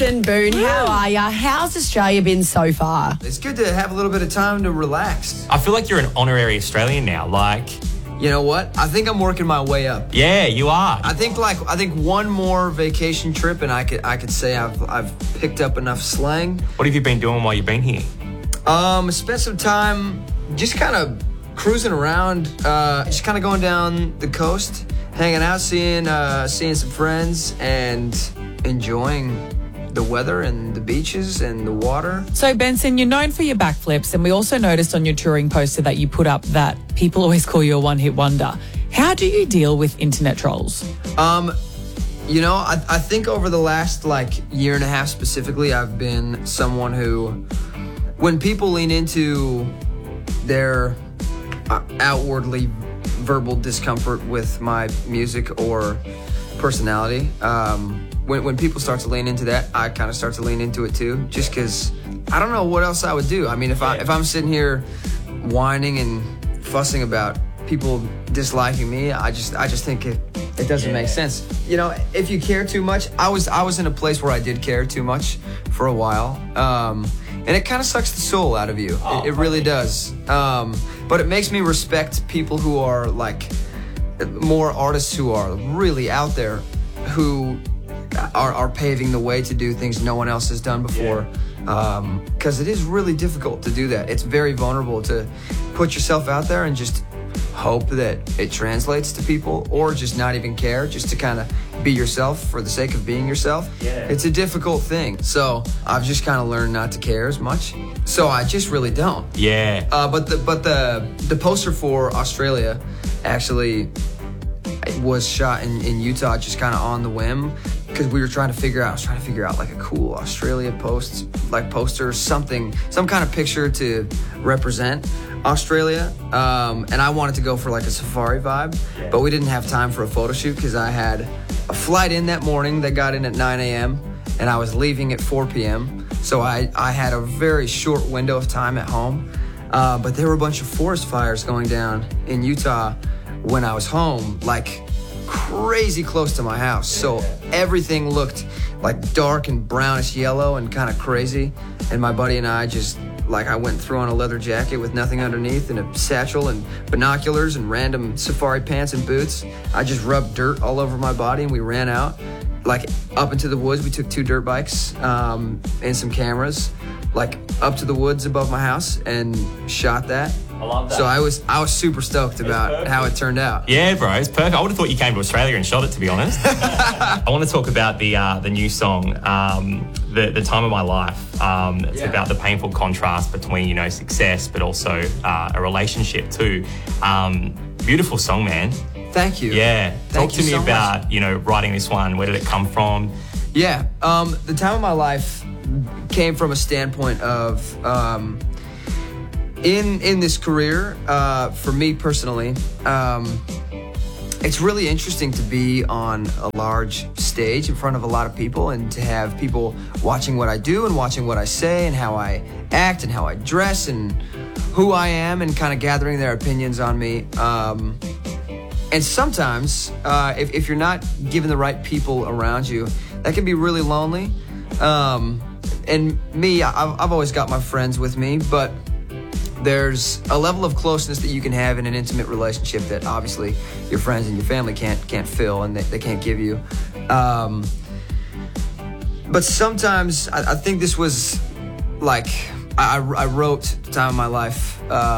Benson Boone, how are ya? How's Australia been so far? It's good to have a little bit of time to relax. I feel like you're an honorary Australian now. Like, you know what? I think I'm working my way up. yeah, you are. I think one more vacation trip, and I could say I've picked up enough slang. What have you been doing while you've been here? Spent some time just kind of cruising around, just kind of going down the coast, hanging out, seeing some friends, and enjoying the weather and the beaches and the water. So, Benson, you're known for your backflips, and we also noticed on your touring poster that you put up that people always call you a one-hit wonder. How do you deal with internet trolls? You know, I think over the last, year and a half specifically, I've been someone who, when people lean into their outwardly verbal discomfort with my music or personality, when people start to lean into that, I kind of start to lean into it too, just because I don't know what else I would do. I mean, if I'm sitting here whining and fussing about people disliking me, I just think it doesn't make sense. You know, if you care too much, I was in a place where I did care too much for a while, and it kind of sucks the soul out of you. It really does. But it makes me respect people who are more artists who are really out there, who are paving the way to do things no one else has done before. Because it is really difficult to do that. It's very vulnerable to put yourself out there and just hope that it translates to people, or just not even care, just to kind of be yourself for the sake of being yourself. It's a difficult thing. So I've just kind of learned not to care as much. So I just really don't. But the poster for Australia actually was shot in Utah, just kind of on the whim, because I was trying to figure out like a cool Australia poster, something, some kind of picture to represent Australia, and I wanted to go for like a safari vibe, but we didn't have time for a photo shoot because I had a flight in that morning that got in at 9 a.m. and I was leaving at 4 p.m. So I had a very short window of time at home, but there were a bunch of forest fires going down in Utah when I was home, like crazy close to my house. So everything looked like dark and brownish yellow and kind of crazy. And my buddy and I just, I went through on a leather jacket with nothing underneath and a satchel and binoculars and random safari pants and boots. I just rubbed dirt all over my body and we ran out, up into the woods. We took 2 dirt bikes and some cameras, up to the woods above my house and shot that. I love that. So I was super stoked about how it turned out. Yeah, bro, it's perfect. I would have thought you came to Australia and shot it, to be honest. I want to talk about the new song, the Time of My Life. It's about the painful contrast between, success, but also a relationship too. Beautiful song, man. Thank you. Yeah. Talk to me so about, writing this one. Where did it come from? Yeah. The Time of My Life came from a standpoint of, in this career, for me personally, it's really interesting to be on a large stage in front of a lot of people and to have people watching what I do and watching what I say and how I act and how I dress and who I am and kind of gathering their opinions on me. And sometimes, if you're not given the right people around you, that can be really lonely. And me, I've always got my friends with me, but there's a level of closeness that you can have in an intimate relationship that obviously your friends and your family can't fill and they can't give you. But sometimes I think this was I wrote The Time of My Life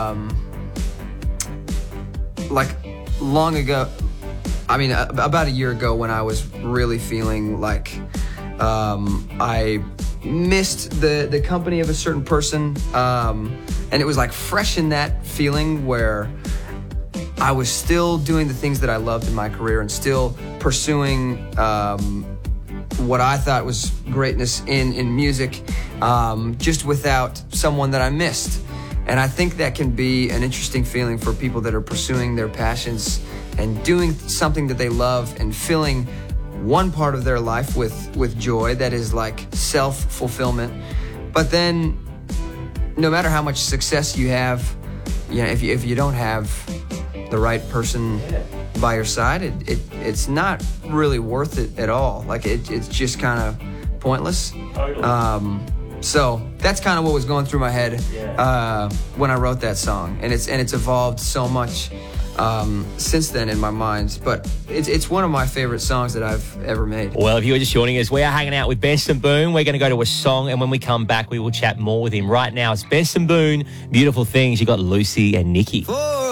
long ago. I mean, about a year ago when I was really feeling like I missed the company of a certain person, and it was fresh in that feeling where I was still doing the things that I loved in my career and still pursuing what I thought was greatness in music, just without someone that I missed. And I think that can be an interesting feeling for people that are pursuing their passions and doing something that they love and filling one part of their life with joy that is self-fulfillment. But then no matter how much success you have, if you don't have the right person by your side, it's not really worth it at all. It's just kind of pointless. Totally. So that's kind of what was going through my head when I wrote that song, and it's evolved so much since then in my mind. But it's one of my favorite songs that I've ever made. Well, if you were just joining us, we are hanging out with Benson Boone. We're going to go to a song, and when we come back, we will chat more with him. Right now, it's Benson Boone, Beautiful Things. You got Lucy and Nikki.